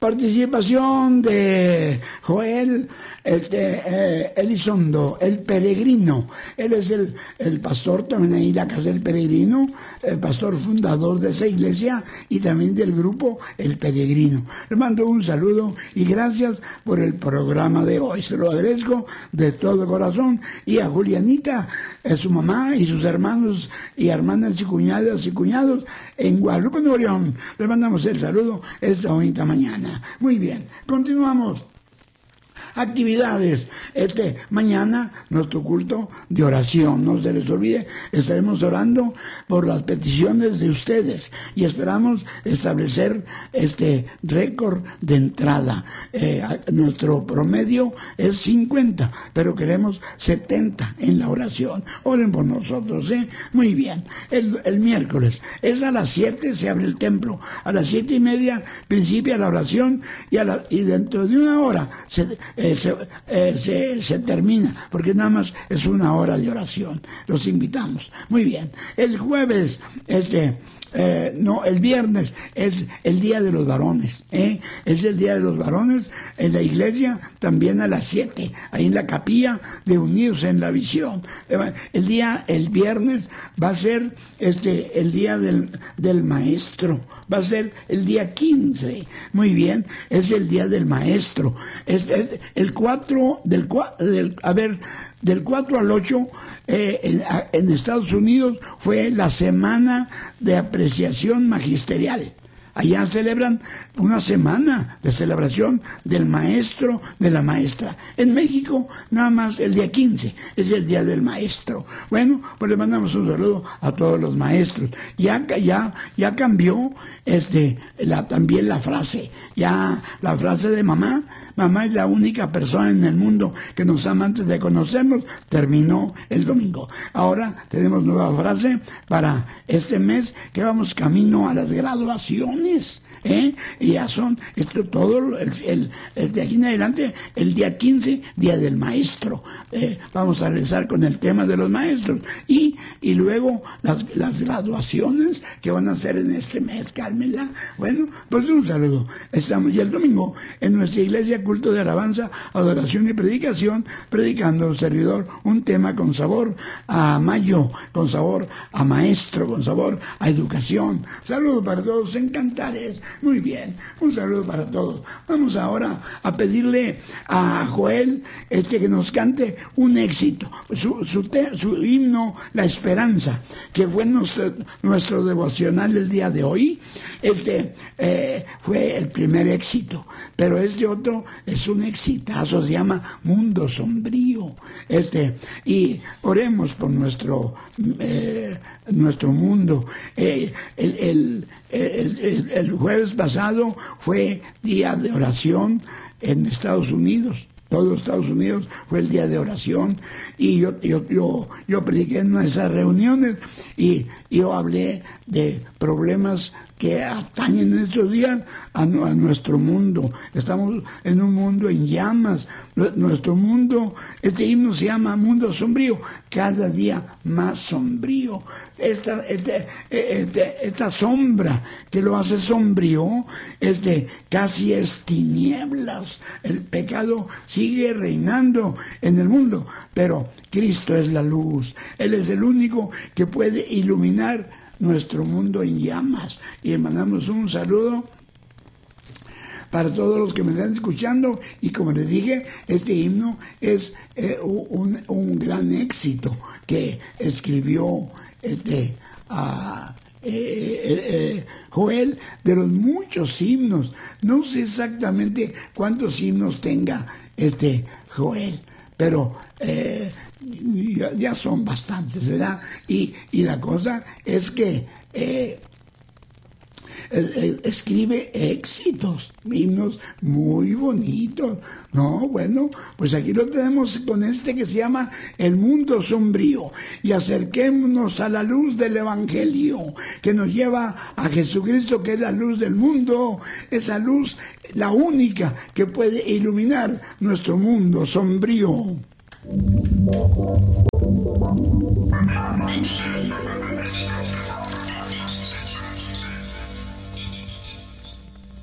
Participación de Joel Elizondo, el peregrino. Él es el pastor también ahí, la casa del peregrino, el pastor fundador de esa iglesia y también del grupo El Peregrino. Le mando un saludo y gracias por el programa de hoy. Se lo agradezco de todo corazón. Y a Julianita, su mamá y sus hermanos y hermanas y cuñadas y cuñados en Guadalupe, Nuevo León. Le mandamos el saludo esta bonita mañana. Muy bien, continuamos. Actividades. Mañana nuestro culto de oración. No se les olvide, estaremos orando por las peticiones de ustedes y esperamos establecer récord de entrada. Nuestro promedio es 50, pero queremos 70 en la oración. Oren por nosotros, ¿eh? Muy bien. El miércoles es a las 7, se abre el templo. A las 7:30 principia la oración y dentro de una hora se termina, porque nada más es una hora de oración. Los invitamos. Muy bien. El jueves, el viernes es el Día de los Varones, es el Día de los Varones en la iglesia, también a las 7, ahí en la capilla de Unidos en la Visión. El viernes va a ser el Día del Maestro, va a ser el día 15, muy bien, es el Día del Maestro, es el 4 del 4 al 8 en Estados Unidos fue la Semana de Apreciación Magisterial. Allá celebran una semana de celebración del maestro, de la maestra. En México, nada más el día 15 es el Día del Maestro. Bueno, pues le mandamos un saludo a todos los maestros. Ya cambió también la frase. Ya la frase de mamá. Mamá es la única persona en el mundo que nos ama antes de conocernos. Terminó el domingo. Ahora tenemos nueva frase para este mes que vamos camino a las graduaciones. Y ya son todo de aquí en adelante el día 15, Día del Maestro. Vamos a regresar con el tema de los maestros y luego las graduaciones que van a ser en este mes. Cálmenla. Bueno, pues un saludo. Estamos ya el domingo en nuestra iglesia, culto de alabanza, adoración y predicación, predicando el servidor un tema con sabor a mayo, con sabor a maestro, con sabor a educación. Saludos para todos en Cantares. Muy bien, un saludo para todos. Vamos ahora a pedirle a Joel que nos cante un éxito. Su himno, La Esperanza, que fue nuestro devocional el día de hoy. Fue el primer éxito, pero otro es un exitazo, se llama Mundo Sombrío. Y oremos por nuestro mundo. El jueves pasado fue día de oración en Estados Unidos. Todo Estados Unidos fue el día de oración y yo prediqué en esas reuniones y yo hablé de problemas que atañen en estos días a nuestro mundo. Estamos en un mundo en llamas. Nuestro mundo, este himno se llama Mundo Sombrío, cada día más sombrío. Esta sombra que lo hace sombrío, casi es tinieblas. El pecado sigue reinando en el mundo, pero Cristo es la luz. Él es el único que puede iluminar nuestro mundo en llamas. Y le mandamos un saludo para todos los que me están escuchando. Y como les dije, este himno es un gran éxito que escribió Joel, de los muchos himnos. No sé exactamente cuántos himnos tenga Joel, pero ya son bastantes, ¿verdad? Y la cosa es que escribe éxitos, himnos muy bonitos. No, bueno, pues aquí lo tenemos con que se llama El Mundo Sombrío, y acerquémonos a la luz del Evangelio que nos lleva a Jesucristo, que es la luz del mundo. Esa luz, la única que puede iluminar nuestro mundo sombrío.